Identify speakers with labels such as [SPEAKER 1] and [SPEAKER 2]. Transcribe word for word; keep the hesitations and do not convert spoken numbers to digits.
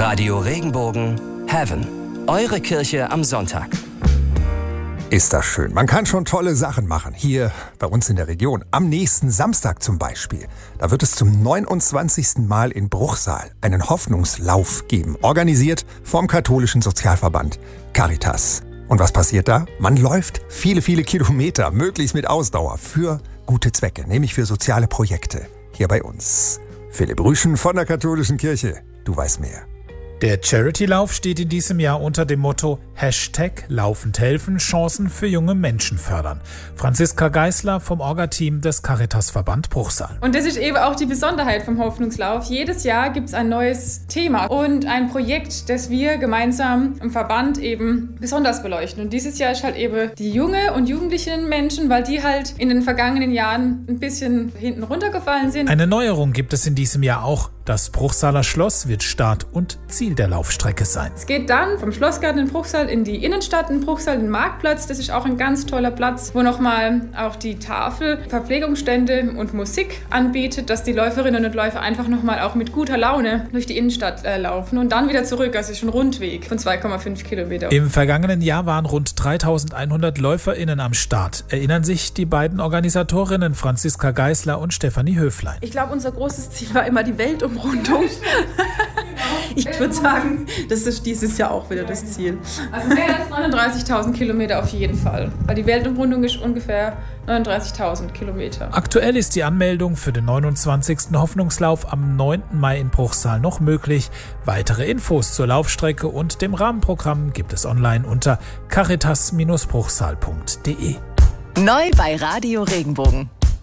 [SPEAKER 1] Radio Regenbogen Heaven. Eure Kirche am Sonntag.
[SPEAKER 2] Ist das schön. Man kann schon tolle Sachen machen. Hier bei uns in der Region. Am nächsten Samstag zum Beispiel. Da wird es zum neunundzwanzigsten Mal in Bruchsal einen Hoffnungslauf geben. Organisiert vom katholischen Sozialverband Caritas. Und was passiert da? Man läuft viele, viele Kilometer, möglichst mit Ausdauer, für gute Zwecke, nämlich für soziale Projekte. Hier bei uns. Philipp Rüschen von der katholischen Kirche. Du weißt mehr.
[SPEAKER 3] Der Charity-Lauf steht in diesem Jahr unter dem Motto Hashtag Laufend helfen, Chancen für junge Menschen fördern. Franziska Geisler vom Orga-Team des Caritas-Verband Bruchsal.
[SPEAKER 4] Und das ist eben auch die Besonderheit vom Hoffnungslauf. Jedes Jahr gibt es ein neues Thema und ein Projekt, das wir gemeinsam im Verband eben besonders beleuchten. Und dieses Jahr ist halt eben die junge und jugendlichen Menschen, weil die halt in den vergangenen Jahren ein bisschen hinten runtergefallen sind.
[SPEAKER 3] Eine Neuerung gibt es in diesem Jahr auch. Das Bruchsaler Schloss wird Start und Ziel der Laufstrecke sein.
[SPEAKER 4] Es geht dann vom Schlossgarten in Bruchsal in die Innenstadt in Bruchsal, den Marktplatz. Das ist auch ein ganz toller Platz, wo nochmal auch die Tafel Verpflegungsstände und Musik anbietet, dass die Läuferinnen und Läufer einfach nochmal auch mit guter Laune durch die Innenstadt äh, laufen und dann wieder zurück. Also es ist ein Rundweg von zwei Komma fünf Kilometer.
[SPEAKER 3] Im vergangenen Jahr waren rund dreitausendeinhundert LäuferInnen am Start. Erinnern sich die beiden Organisatorinnen Franziska Geisler und Stefanie Höflein.
[SPEAKER 5] Ich glaube, unser großes Ziel war immer die Weltumrundung. Ich würde sagen, das ist dieses Jahr auch wieder das Ziel.
[SPEAKER 4] Also mehr als neununddreißigtausend Kilometer auf jeden Fall. Weil die Weltumrundung ist ungefähr neununddreißigtausend Kilometer.
[SPEAKER 3] Aktuell ist die Anmeldung für den neunundzwanzigsten Hoffnungslauf am neunten Mai in Bruchsal noch möglich. Weitere Infos zur Laufstrecke und dem Rahmenprogramm gibt es online unter caritas Bindestrich bruchsal punkt de.
[SPEAKER 6] Neu bei Radio Regenbogen.